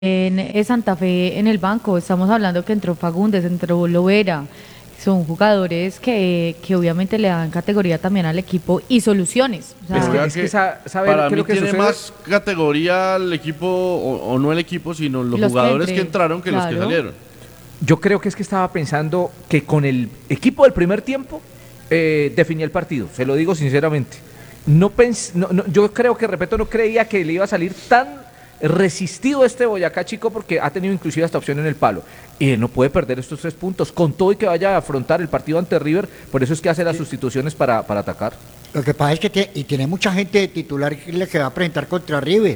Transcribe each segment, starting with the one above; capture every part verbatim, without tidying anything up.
en Santa Fe en el banco. Estamos hablando que entró Fagundes, entró Lovera. Son jugadores que, que obviamente le dan categoría también al equipo y soluciones. O sea, Es que, Oiga es que que sa- saber para qué es mí lo que tiene sucede. más categoría el equipo, o, o no el equipo, sino los, Los que jugadores que, entre- entraron que los claro. que salieron. Yo creo que es que estaba pensando que con el equipo del primer tiempo eh, definía el partido, se lo digo sinceramente. No pens- no, no, yo creo que, repito, no creía que le iba a salir tan resistido este Boyacá Chico, porque ha tenido inclusive esta opción en el palo. Y no puede perder estos tres puntos, con todo y que vaya a afrontar el partido ante River. Por eso es que hace las sustituciones para, para atacar. Lo que pasa es que tiene, y tiene mucha gente de titular que le que va a presentar contra River.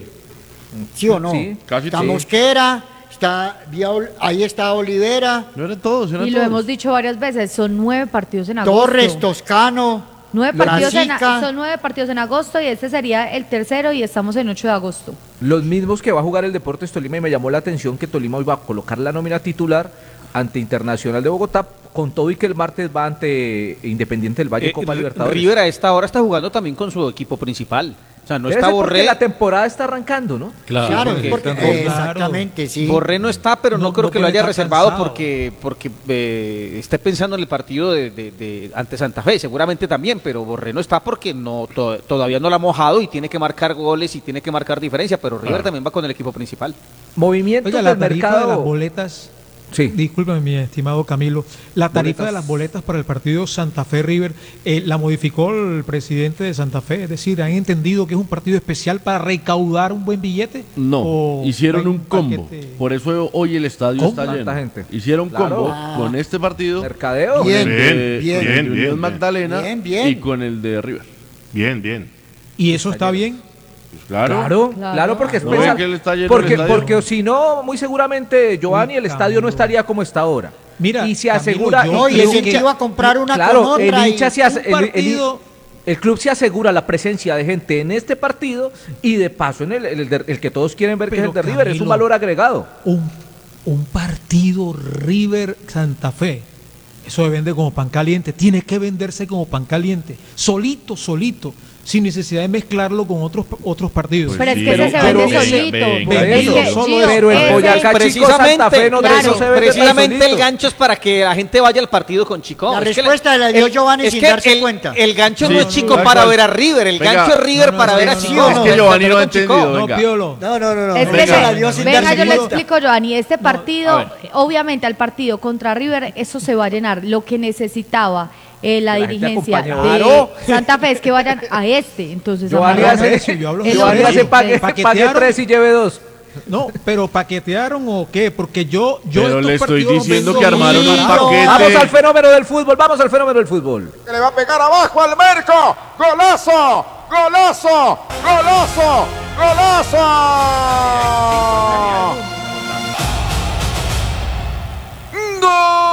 ¿Sí o no? Sí, casi está sí. Mosquera, está, vía Ol- ahí está Olivera, No eran todos, eran y lo todos. hemos dicho varias veces, son nueve partidos en agosto. Torres, Toscano, Nueve partidos en, Brasica. son nueve partidos en agosto y este sería el tercero y estamos en ocho de agosto. Los mismos que va a jugar el Deportes Tolima, y me llamó la atención que Tolima iba a colocar la nómina titular ante Internacional de Bogotá, con todo y que el martes va ante Independiente del Valle Eh, Copa Ri- Libertadores. River a esta hora está jugando también con su equipo principal. O sea, no Debe está ser porque Borré. la temporada está arrancando, ¿no? claro, porque porque- están- eh, exactamente, sí. Borré no está, pero no, No- creo no que lo puede haya estar reservado cansado. porque porque eh, esté pensando en el partido de, de- de- ante Santa Fe, seguramente también, pero Borré no está porque no to- todavía no lo ha mojado y tiene que marcar goles y tiene que marcar diferencia, pero River también va con el equipo principal. Movimientos Oiga, la del tarifa de las mercado. boletas, Sí. discúlpeme mi estimado Camilo, la tarifa Boletas. de las boletas para el partido Santa Fe River eh, la modificó el presidente de Santa Fe, es decir, ¿han entendido que es un partido especial para recaudar un buen billete? No, ¿O hicieron hay un combo. paquete? Por eso hoy el estadio ¿Cómo? está lleno. Tanta gente. Hicieron Claro. combo Ah. con este partido, Mercadeo. Bien, con el de- bien, con el de bien, Unión bien. Magdalena Bien, bien. y con el de River. Bien, bien. ¿Y eso está bien? Pues claro. Claro, Claro. claro, porque es ¿No pensar- ve que él está lleno el porque, estadio? porque si no, muy seguramente Giovanni, el Uy, estadio no Camilo. estaría como está ahora. Mira, y se Camilo, asegura. yo No, y creo ese que- que iba a comprar una claro, con el otra. y- hincha se hace- un el- el- partido- el club se asegura la presencia de gente en este partido y de paso en el, el de- el que todos quieren ver, que es Pero, el de River, es un Camilo, valor agregado. un, un partido River Santa Fe. Eso se vende como pan caliente. Tiene que venderse como pan caliente. Solito, solito. Sin necesidad de mezclarlo con otros, otros partidos. Pues Pero es sí, que ese se pero- vende venga, solito. venga, Por Es eso, que, solo Gio, es- pero el ese- Boyacá Chico Santa Fe no, Claro, eso se vende precisamente solito. el gancho es para que la gente vaya al partido con Chico. La Es que respuesta la dio Giovanni es sin que darse el, cuenta. El gancho Sí, no es no, Chico no, para no. ver a River, el Venga. gancho es River No, no, para no, ver a no, Chico. no, Es no, que Ver Giovanni no ha con Chico. entendido. No, venga. Piolo. No, no, no, no. Es que Venga, se- la dio sin venga, darse yo le cuenta. explico, Giovanni, este a partido, ver. obviamente al partido contra River, eso se va a llenar. Lo que necesitaba eh, la, Que la gente dirigencia acompañe. de Claro. Santa Fe es que vayan a este. Entonces, Giovanni amarramos hace, eso, yo hablo el de Giovanni otro. hace pague, Paquetearon. pague tres y lleve dos. No, pero paquetearon o qué, porque yo, yo Pero estos le estoy partidos los diciendo vendo que armaron muy un barato. paquete. Vamos al fenómeno del fútbol, vamos al fenómeno del fútbol. Que le va a pegar abajo al Merco. ¡Golazo! ¡Golazo! ¡Golazo! ¡Golazo!